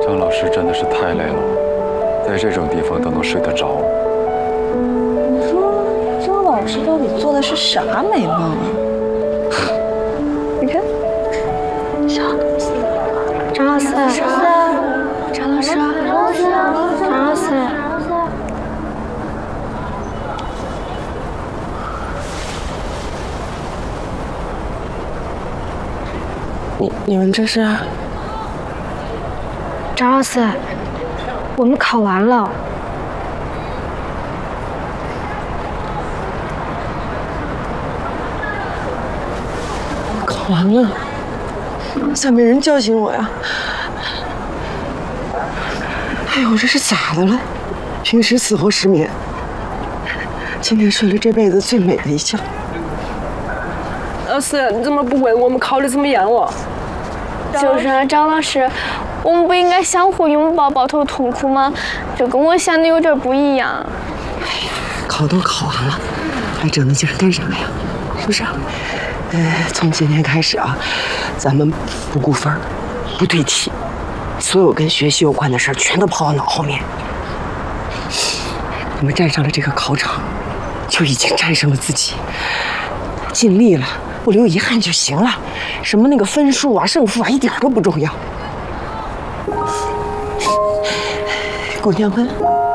张老师真的是太累了，在这种地方都能睡得着。 你说张老师到底做的是啥美梦啊？你看， 张老师，张老师，张老师，张老师。 你们这是？ 张老师，我们考完了。 考完了，咋没人叫醒我呀？哎呦，这是咋的了？平时死活失眠，今天睡了这辈子最美的一觉。 老师，你怎么不问我们考得怎么样哦？ 就是啊，张老师，我们不应该相互拥抱，抱头痛哭吗？这跟我想的有点不一样。 考都考完了，还整那劲儿干啥呀？是不是？从今天开始啊，咱们不估分，不对题，所有跟学习有关的事儿全都抛到脑后面。你们站上了这个考场，就已经战胜了自己，尽力了，不留遗憾就行了。什么那个分数啊、胜负啊，一点都不重要。给我念文。